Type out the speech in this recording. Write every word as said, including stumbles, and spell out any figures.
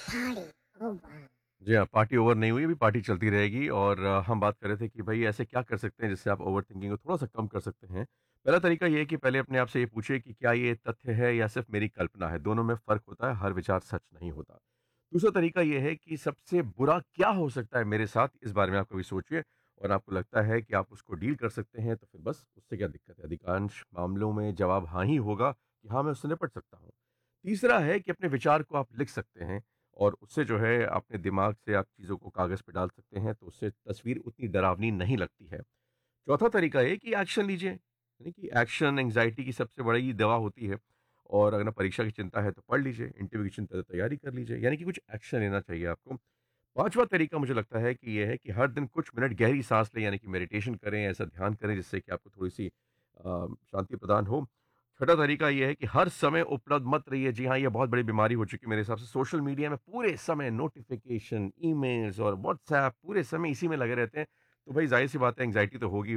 Party over. जी हाँ, party over नहीं हुई, अभी पार्टी चलती रहेगी और अ, हम बात कर रहे थे कि भई ऐसे क्या कर सकते हैं जिससे आप ओवरथिंकिंग को थोड़ा-सा कम कर सकते हैं। पहला तरीका ये है कि पहले अपने आप से ये पूछिए कि क्या ये तथ्य है या सिर्फ़ मेरी कल्पना है? दोनों में फ़र्क होता है, हर विचार सच नहीं होता। दूसरा तरीका ये है कि सबसे बुरा क्या हो सकता है मेरे साथ? इस बारे में आप कभी सोचिए और आपको लगता है कि आप उसको डील कर सकते हैं, तो फिर बस उससे क्या दिक्कत है? अधिकांश मामलों में जवाब हाँ ही होगा कि हाँ, मैं उससे निपट सकता हूँ। तीसरा है कि अपने विचार को आप लिख सकते हैं और उससे जो है अपने दिमाग से आप चीज़ों को कागज़ पे डाल सकते हैं, तो उससे तस्वीर उतनी डरावनी नहीं लगती है। चौथा तरीका ये है कि एक्शन लीजिए, यानी कि एक्शन एंग्ज़ायटी की सबसे बड़ी दवा होती है और अगर परीक्षा की चिंता है तो पढ़ लीजिए, इंटरव्यू की चिंता है तो तैयारी कर लीजिए, यानी कि कुछ एक्शन लेना चाहिए आपको। पाँचवाँ तरीका मुझे लगता है कि ये है कि हर दिन कुछ मिनट गहरी साँस लें, यानी कि मेडिटेशन करें, ऐसा ध्यान करें जिससे कि आपको थोड़ी-सी अ, शांति प्रदान हो। छठा तरीका ये है कि हर समय उपलब्ध मत रहिए। जी हाँ, ये बहुत बड़ी बीमारी हो चुकी है मेरे हिसाब से। सोशल मीडिया में पूरे समय नोटिफ़िकेशन, ईमेल्स और व्हाट्सऐप पूरे समय इसी में लगे रहते हैं। तो भई ज़ाहिर-सी बात है एंग्ज़ायटी तो होगी।